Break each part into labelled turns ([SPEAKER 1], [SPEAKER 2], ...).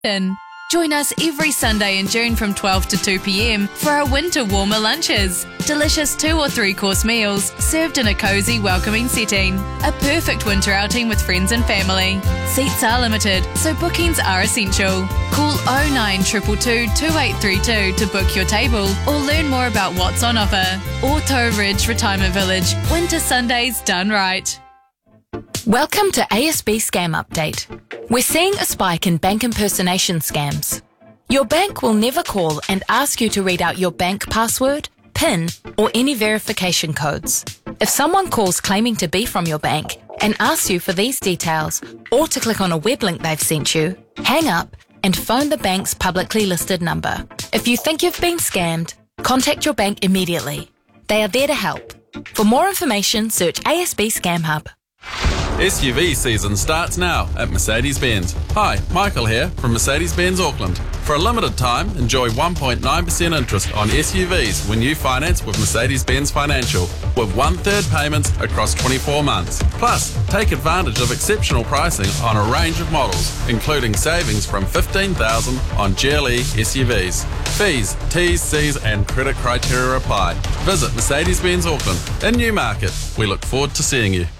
[SPEAKER 1] Join us every Sunday in June from 12 to 2 p.m. for our winter warmer lunches. Delicious 2 or 3 course meals served in a cosy, welcoming setting. A perfect winter outing with friends and family. Seats are limited, so bookings are essential. Call 0922 2832 to book your table or learn more about what's on offer. Auto Ridge Retirement Village. Winter Sundays done right.
[SPEAKER 2] Welcome to ASB Scam Update. We're seeing a spike in bank impersonation scams. Your bank will never call and ask you to read out your bank password, PIN, or any verification codes. If someone calls claiming to be from your bank and asks you for these details or to click on a web link they've sent you, hang up and phone the bank's publicly listed number. If you think you've been scammed, contact your bank immediately. They are there to help. For more information, search ASB Scam Hub.
[SPEAKER 3] SUV season starts now at Mercedes-Benz. Hi, Michael here from Mercedes-Benz Auckland. For a limited time, enjoy 1.9% interest on SUVs when you finance with Mercedes-Benz Financial, with 1/3 payments across 24 months. Plus, take advantage of exceptional pricing on a range of models, including savings from $15,000 on GLE SUVs. Fees, T's, C's and credit criteria apply. Visit Mercedes-Benz Auckland in Newmarket. We look forward to seeing you.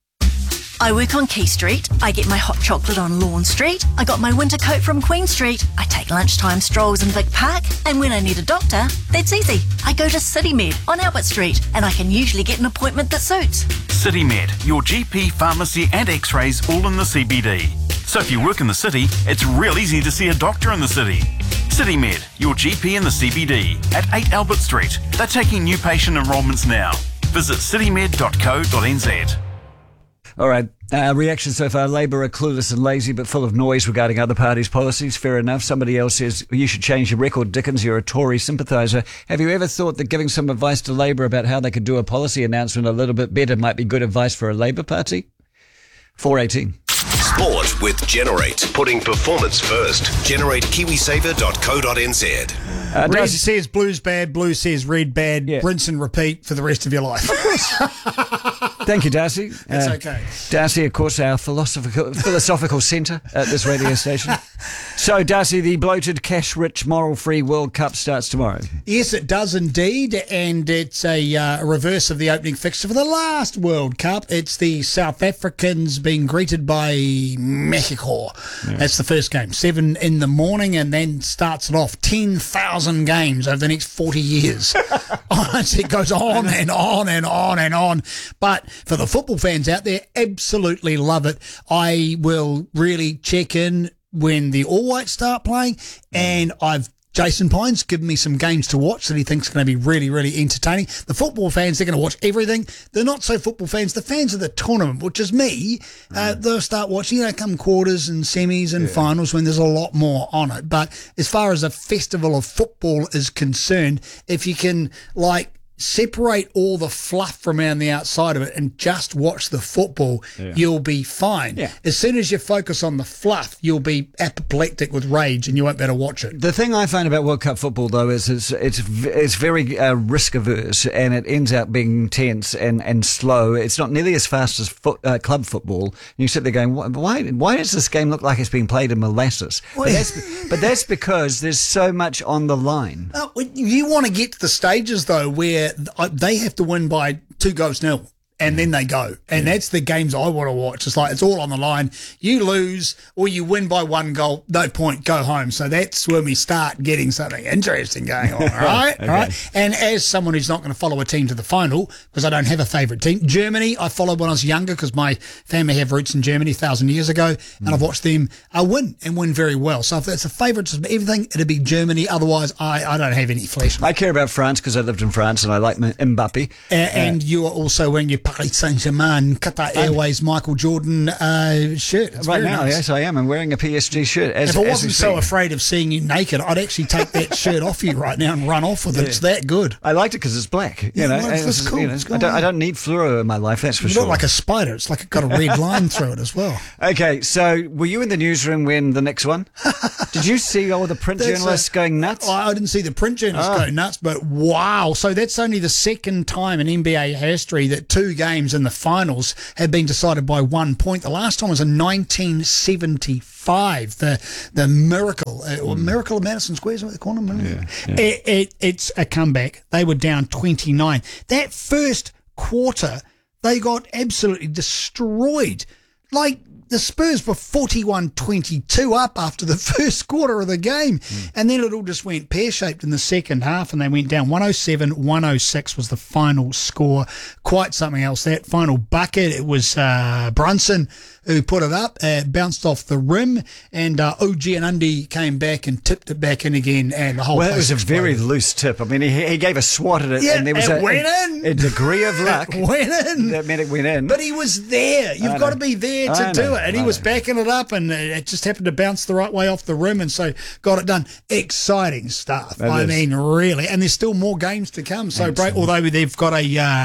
[SPEAKER 4] I work on Key Street. I get my hot chocolate on Lawn Street. I got my winter coat from Queen Street. I take lunchtime strolls in Vic Park. And when I need a doctor, that's easy. I go to CityMed on Albert Street, and I can usually get an appointment that suits.
[SPEAKER 5] CityMed, your GP, pharmacy and x-rays all in the CBD. So if you work in the city, it's real easy to see a doctor in the city. CityMed, your GP in the CBD at 8 Albert Street. They're taking new patient enrolments now. Visit citymed.co.nz.
[SPEAKER 6] All right, reaction so far. Labour are clueless and lazy but full of noise regarding other parties' policies. Fair enough. Somebody else says, you should change your record, Dickens. You're a Tory sympathiser. Have you ever thought that giving some advice to Labour about how they could do a policy announcement a little bit better might be good advice for a Labour Party? 418.
[SPEAKER 7] Sport with Generate. Putting performance first. GenerateKiwiSaver.co.nz.
[SPEAKER 8] Red says blue's bad, blue says red bad. Yeah. Rinse and repeat for the rest of your life.
[SPEAKER 6] Thank you, Darcy.
[SPEAKER 8] It's okay.
[SPEAKER 6] Darcy, of course, our philosophical centre at this radio station. So, Darcy, the bloated, cash-rich, moral-free World Cup starts tomorrow.
[SPEAKER 8] Yes, it does indeed, and it's a reverse of the opening fixture for the last World Cup. It's the South Africans being greeted by Mexico. Yeah. That's the first game, 7 in the morning, and then starts it off 10,000 games over the next 40 years. Honestly, it goes on and on and on and on. But for the football fans out there, absolutely love it. I will really check in when the All Whites start playing, and Jason Pine's given me some games to watch that he thinks are going to be really, really entertaining. The football fans, they're going to watch everything. The not so football fans, the fans of the tournament, which is me, they'll start watching, come quarters and semis and finals when there's a lot more on it. But as far as a festival of football is concerned, if you can, separate all the fluff from around the outside of it and just watch the football, you'll be fine. Yeah. As soon as you focus on the fluff, you'll be apoplectic with rage and you won't be able to watch it.
[SPEAKER 6] The thing I find about World Cup football, though, is it's very risk-averse, and it ends up being tense and slow. It's not nearly as fast as club football. You sit there going, why does this game look like it's being played in molasses? But that's because there's so much on the line.
[SPEAKER 8] You want to get to the stages, though, where they have to win by 2-0, and then they go. And that's the games I want to watch. It's it's all on the line. You lose or you win by 1 goal, no point, go home. So that's when we start getting something interesting going on, all right? Okay. All right? And as someone who's not going to follow a team to the final, because I don't have a favourite team, Germany, I followed when I was younger because my family have roots in Germany 1,000 years ago, and I've watched them win and win very well. So if that's a favourite of everything, it'd be Germany. Otherwise, I don't have any flesh.
[SPEAKER 6] I care about France because I lived in France and I like Mbappe.
[SPEAKER 8] And you are also wearing your Paris Saint-Germain, Qatar Airways, Michael Jordan shirt. It's
[SPEAKER 6] right now,
[SPEAKER 8] nice.
[SPEAKER 6] Yes, I am. I'm wearing a PSG shirt.
[SPEAKER 8] If I wasn't so afraid of seeing you naked, I'd actually take that shirt off you right now and run off with it. It's that good.
[SPEAKER 6] I liked it because it's black. It's
[SPEAKER 8] cool.
[SPEAKER 6] I don't need fluoro in my life, that's for sure.
[SPEAKER 8] Not like a spider. It's got a red line through it as well.
[SPEAKER 6] Okay, so were you in the newsroom when the Knicks won? Did you see all the print journalists going nuts?
[SPEAKER 8] I didn't see the print journalists go nuts, but wow. So that's only the second time in NBA history that 2 2 games in the finals have been decided by 1 point. The last time was in 1975. The miracle, or miracle of Madison Square, is what they call them.
[SPEAKER 6] Yeah.
[SPEAKER 8] It's a comeback. They were down 29. That first quarter, they got absolutely destroyed. Like, the Spurs were 41-22 up after the first quarter of the game. And then it all just went pear-shaped in the second half, and they went down 107-106 was the final score. Quite something else. That final bucket, it was Brunson who put it up, bounced off the rim, and OG Anundi came back and tipped it back in again, and the whole place
[SPEAKER 6] Well, it was
[SPEAKER 8] exploded.
[SPEAKER 6] a very loose tip. I mean, he gave a swat at it,
[SPEAKER 8] Yeah,
[SPEAKER 6] and there was
[SPEAKER 8] it went in.
[SPEAKER 6] a degree of luck.
[SPEAKER 8] It went in.
[SPEAKER 6] That meant it went in.
[SPEAKER 8] But he was there. You've got to be there to do it. And he was backing it up, and it just happened to bounce the right way off the rim, and so got it done. Exciting stuff. I mean, really. And there's still more games to come. So, although they've got a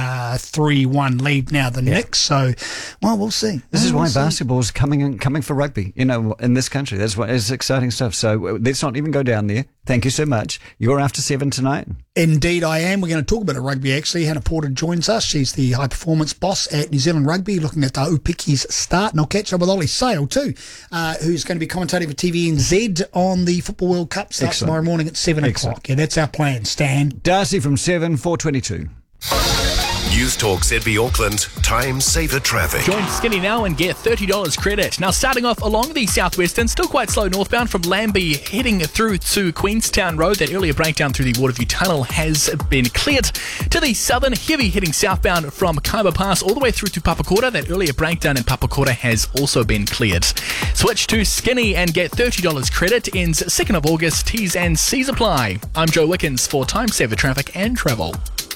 [SPEAKER 8] 3-1 lead now, the Knicks. So, well, we'll see.
[SPEAKER 6] This is why basketball's coming for rugby, in this country. That's why it's exciting stuff. So let's not even go down there. Thank you so much. You're after 7 tonight.
[SPEAKER 8] Indeed, I am. We're going to talk a bit of rugby, actually. Hannah Porter joins us. She's the high-performance boss at New Zealand Rugby, looking at Upiki's start. And I'll catch up with Ollie Sale, too, who's going to be commentating for TVNZ on the Football World Cup. Starts tomorrow morning at 7 o'clock. Yeah, that's our plan, Stan.
[SPEAKER 6] Darcy from 7, 4:22.
[SPEAKER 7] News Talk ZB Auckland, time saver traffic.
[SPEAKER 9] Join Skinny now and get $30 credit. Now, starting off along the southwestern, still quite slow northbound from Lambie, heading through to Queenstown Road. That earlier breakdown through the Waterview Tunnel has been cleared. To the southern, heavy heading southbound from Kaiba Pass all the way through to Papakura. That earlier breakdown in Papakura has also been cleared. Switch to Skinny and get $30 credit. Ends 2nd of August. T's and C's apply. I'm Joe Wickens for Time Saver Traffic and Travel.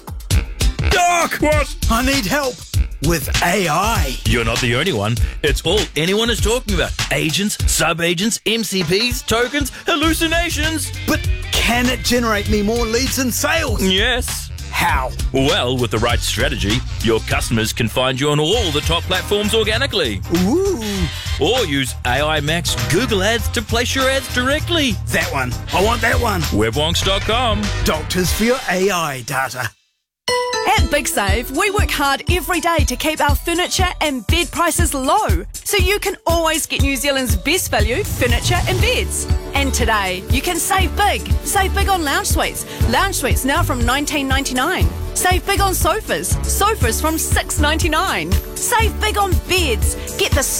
[SPEAKER 10] Doc! What? I need help with AI.
[SPEAKER 11] You're not the only one. It's all anyone is talking about. Agents, sub-agents, MCPs, tokens, hallucinations.
[SPEAKER 10] But can it generate me more leads and sales?
[SPEAKER 11] Yes.
[SPEAKER 10] How?
[SPEAKER 11] Well, with the right strategy, your customers can find you on all the top platforms organically.
[SPEAKER 10] Ooh.
[SPEAKER 11] Or use AI Max Google Ads to place your ads directly.
[SPEAKER 10] That one. I want that one.
[SPEAKER 11] Webwonks.com.
[SPEAKER 10] Doctors for your AI data.
[SPEAKER 12] At Big Save, we work hard every day to keep our furniture and bed prices low, so you can always get New Zealand's best value furniture and beds. And today, you can save big. Save big on lounge suites. Lounge suites now from $19.99. Save big on sofas. Sofas from $6.99. Save big on beds. Get the